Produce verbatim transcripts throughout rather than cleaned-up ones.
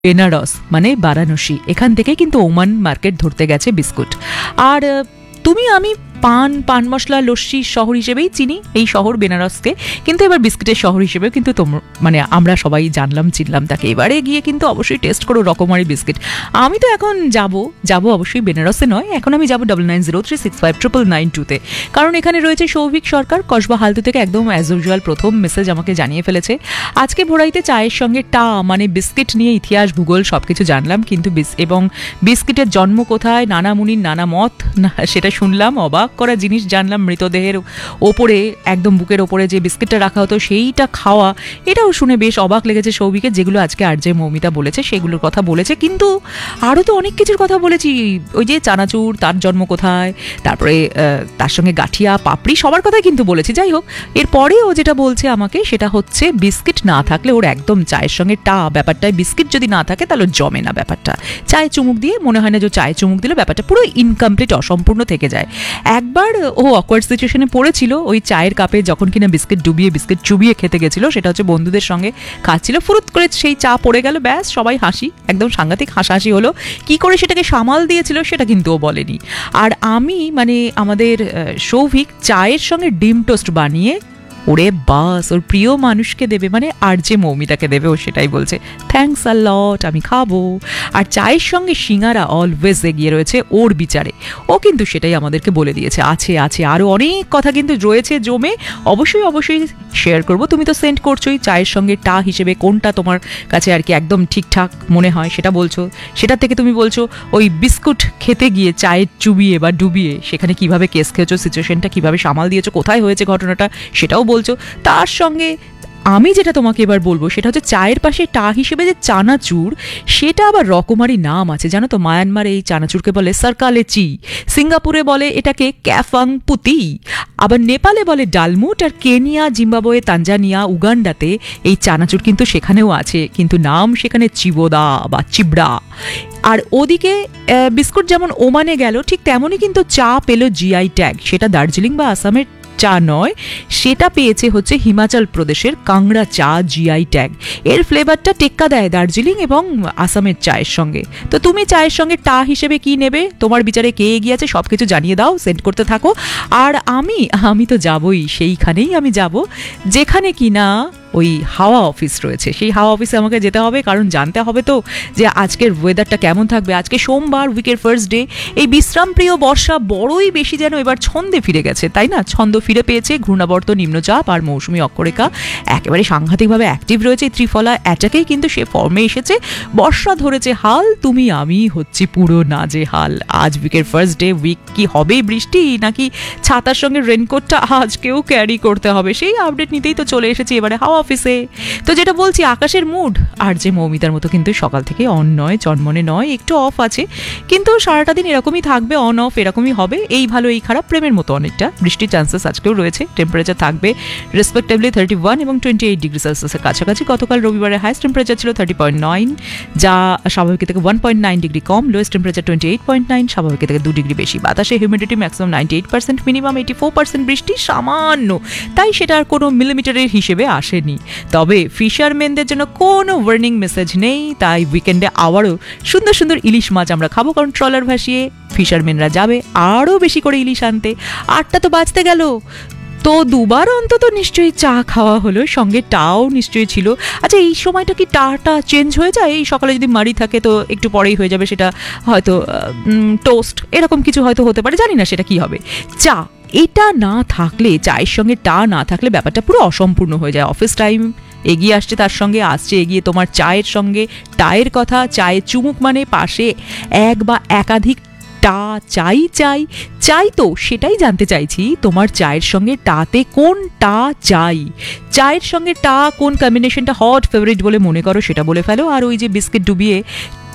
বেনারস মানে বারাণসী, এখান থেকে কিন্তু ওমান মার্কেট ধরতে গেছে বিস্কুট। আর তুমি আমি পান পান মশলা লস্যি শহর হিসেবেই চিনি এই শহর বেনারসকে, কিন্তু এবার বিস্কিটের শহর হিসেবে কিন্তু তোমরা মানে আমরা সবাই জানলাম চিনলাম তাকে। এবারে গিয়ে কিন্তু অবশ্যই টেস্ট করো রকমারি বিস্কিট। আমি তো এখন যাব যাব অবশ্যই বেনারসে নয়, এখন আমি যাবো double nine zero three six five triple nine টুতে, কারণ এখানে রয়েছে সৌভিক সরকার কসবা হালতু থেকে একদম অ্যাজ ইউজুয়াল প্রথম মেসেজ আমাকে জানিয়ে ফেলেছে। আজকে ভোরাইতে চায়ের সঙ্গে টা মানে বিস্কিট নিয়ে ইতিহাস ভূগোল সব কিছু জানলাম, কিন্তু এবং বিস্কিটের জন্ম কোথায়, নানা মুনির নানা মত সেটা শুনলাম, অবাক করা জিনিস জানলাম, মৃতদেহের ওপরে একদম বুকের ওপরে যে বিস্কিটটা রাখা হতো সেইটা খাওয়া, এটাও শুনে বেশ অবাক লেগেছে সৌভিকের, যেগুলো আজকে আর যে মৌমিতা বলেছে সেগুলোর কথা বলেছে। কিন্তু আরও তো অনেক কিছুর কথা বলেছি, ওই যে চানাচুর তার জন্ম কোথায়, তারপরে তার সঙ্গে গাঠিয়া পাপড়ি সবার কথাই কিন্তু বলেছি। যাই হোক, এরপরে ও যেটা বলছে আমাকে সেটা হচ্ছে বিস্কিট না থাকলে ওর একদম চায়ের সঙ্গে টা ব্যাপারটায়, বিস্কিট যদি না থাকে তাহলে জমে না ব্যাপারটা, চায়ে চুমুক দিয়ে মনে হয় না যে চায়ে চুমুক দিলে ব্যাপারটা পুরো ইনকমপ্লিট অসম্পূর্ণ থেকে যায়। একবার ও অকওয়ার্ড সিচুয়েশনে পড়েছিল ওই চায়ের কাপে যখন কিনা বিস্কিট ডুবিয়ে বিস্কিট চুবিয়ে খেতে গেছিল, সেটা হচ্ছে বন্ধুদের সঙ্গে খাচ্ছিল, ফুরুত করে সেই চা পড়ে গেল, ব্যাস সবাই হাসি, একদম সাংঘাতিক হাসাহাসি হলো। কি করে সেটাকে সামাল দিয়েছিল সেটা কিন্তু ও বলেনি। আর আমি মানে আমাদের সৌভিক চায়ের সঙ্গে ডিম টোস্ট বানিয়ে ওরে বাস ওর প্রিয় মানুষকে দেবে, মানে আর যে মৌমিতাকে দেবে, ও সেটাই বলছে থ্যাঙ্কস আ লট, আমি খাবো। আর চায়ের সঙ্গে সিঙ্গারা অলওয়েজ এগিয়ে রয়েছে ওর বিচারে, ও কিন্তু সেটাই আমাদেরকে বলে দিয়েছে। আছে আছে আরও অনেক কথা কিন্তু রয়েছে জমে, অবশ্যই অবশ্যই শেয়ার করবো। তুমি তো সেন্ড করছোই চায়ের সঙ্গে টা হিসেবে কোনটা তোমার কাছে আর কি একদম ঠিকঠাক মনে হয় সেটা বলছো, সেটা থেকে তুমি বলছো ওই বিস্কুট খেতে গিয়ে চায়ের চুবিয়ে বা ডুবিয়ে সেখানে কিভাবে কেস খেয়েছো, সিচুয়েশনটা কিভাবে সামাল দিয়েছো, কোথায় হয়েছে ঘটনাটা সেটাও বলছো। তার সঙ্গে আমি যেটা তোমাকে এবার বলবো সেটা হচ্ছে চায়ের পাশে টা হিসেবে যে চানাচুর, সেটা আবার রকমারি নাম আছে জানো তো। মায়ানমারে এই চানাচুরকে বলে সরকালে চি, সিঙ্গাপুরে বলে এটাকে ক্যাফাং পুতি, আবার নেপালে বলে ডালমুট, আর কেনিয়া, জিম্বাবুয়ে, তানজানিয়া, উগান্ডাতে এই চানাচুর কিন্তু সেখানেও আছে, কিন্তু নাম সেখানে চিবোদা বা চিবড়া। আর ওদিকে বিস্কুট যেমন ওমানে গেল, ঠিক তেমনই কিন্তু চা পেল জিআই ট্যাগ, সেটা দার্জিলিং বা আসামের চা নয়, সেটা পেয়েছে হচ্ছে হিমাচল প্রদেশের কাংড়া চা জিআই ট্যাগ। এর ফ্লেভারটা টেক্কা দেয় দার্জিলিং এবং আসামের চায়ের সঙ্গে। তো তুমি চায়ের সঙ্গে টা হিসেবে কি নেবে, তোমার বিচারে কে এগিয়ে আছে সব কিছু জানিয়ে দাও, সেন্ড করতে থাকো। আর আমি আমি তো যাবই, সেইখানেই আমি যাব যেখানে কিনা ওই হাওয়া অফিস রয়েছে, সেই হাওয়া অফিসে আমাকে যেতে হবে, কারণ জানতে হবে তো যে আজকের ওয়েদারটা কেমন থাকবে। আজকে সোমবার, উইকের ফার্স্ট ডে, এই বিশ্রামপ্রিয় বর্ষা বড়ই বেশি যেন এবার ছন্দে ফিরে গেছে, তাই না? ছন্দ ফিরে পেয়েছে, ঘূর্ণাবর্ত নিম্নচাপ আর মৌসুমি অক্ষরেখা একেবারে সাংঘাতিকভাবে অ্যাক্টিভ রয়েছে, ত্রিফলা অ্যাটাকেই কিন্তু সে ফর্মে এসেছে, বর্ষা ধরেছে হাল, তুমি আমি হচ্ছি পুরো নাজেহাল। আজ উইকের ফার্স্ট ডে, উইক কি হবে বৃষ্টি নাকি ছাতার সঙ্গে রেনকোটটা আজকেও ক্যারি করতে হবে, সেই আপডেট নিতেই তো চলে এসেছি এবারে হাওয়া অফিসে। তো যেটা বলছি, আকাশের মুড আর যে মৌমিতার মতো কিন্তু সকাল থেকে অন নয়, জন্মনে নয়, একটু অফ আছে, কিন্তু সারাটা দিন এরকমই থাকবে, অন অফ এরকমই হবে, এই ভালো এই খারাপ, প্রেমের মতো অনেকটা। বৃষ্টির চান্সেস আজকেও রয়েছে, টেম্পারেচার থাকবে রেসপেক্টিভলি থার্টি ওয়ান এবং টোয়েন্টি এইট ডিগ্রি সেলসিয়াসের কাছাকাছি। গতকাল রবিবারের হাইস্ট টেম্পারেচার ছিল থার্টি পয়েন্ট নাইন, যা স্বাভাবিক থেকে ওয়ান পয়েন্ট নাইন ডিগ্রি কম, lowest temperature twenty eight point nine, স্বাভাবিক থেকে দু ডিগ্রি বেশি। বাতাসে humidity maximum ninety eight percent, minimum eighty four percent, বৃষ্টি সামান্য, তাই সেটা আর কোনো মিলিমিটারের হিসেবে আসেনি। তবে ফিশারম্যানদের জন্য কোনো ওয়ার্নিং মেসেজ নেই, তাই উইকেন্ডে আবারও সুন্দর সুন্দর ইলিশ মাছ আমরা খাবো, কারণ ট্রলার ভাসিয়ে ফিশারম্যানরা যাবে আরও বেশি করে ইলিশ আনতে। আটটা তো বাজতে গেল, তো দুবার অন্তত নিশ্চয়ই চা খাওয়া হলো, সঙ্গে টাও নিশ্চয়ই ছিল। আচ্ছা, এই সময়টা কি টাটা চেঞ্জ হয়ে যায়? এই সকালে যদি মারি থাকে তো একটু পরেই হয়ে যাবে সেটা হয়তো টোস্ট, এরকম কিছু হয়তো হতে পারে, জানি না সেটা কি হবে। চা এটা না থাকলে, চায়ের সঙ্গে টা না থাকলে ব্যাপারটা পুরো অসম্পূর্ণ হয়ে যায়। অফিস টাইম এগিয়ে আসছে, তার সঙ্গে আসছে এগিয়ে তোমার চায়ের সঙ্গে টায়ের কথা, চায়ের চুমুক মানে পাশে এক বা একাধিক টা চাই চাই চাই, তো সেটাই জানতে চাইছি তোমার চায়ের সঙ্গে টাতে কোন টা চাই, চায়ের সঙ্গে টা কোন কম্বিনেশনটা হট ফেভারিট বলে মনে করো সেটা বলে ফেলো। আর ওই যে বিস্কিট ডুবিয়ে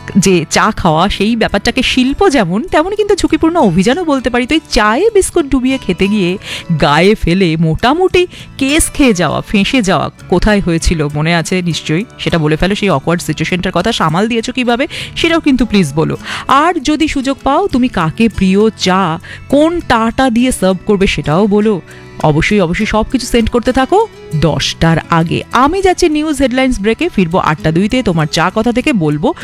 যে চা খাওয়া সেই ব্যাপারটাকে শিল্প যেমন, তেমনই কিন্তু ঝুঁকিপূর্ণ অভিযানও বলতে পারি। তো এই চায়ে বিস্কুট ডুবিয়ে খেতে গিয়ে গায়ে ফেলে মোটামুটি কেস খেয়ে যাওয়া, ফেঁসে যাওয়া কোথায় হয়েছিল মনে আছে নিশ্চয়ই, সেটা বলে ফেলো। সেই অকওয়ার্ড সিচুয়েশনটার কথা সামাল দিয়েছো কিভাবে সেটাও কিন্তু প্লিজ বলো। আর যদি সুযোগ পাও তুমি কাকে প্রিয় চা কোন টাটা দিয়ে সার্ভ করবে সেটাও বলো। অবশ্যই অবশ্যই সব কিছু সেন্ড করতে থাকো দশটার আগে। আমি যাচ্ছি নিউজ হেডলাইন্স ব্রেকে, ফিরবো আটটা দুইতে তোমার চা কথা থেকে বলবো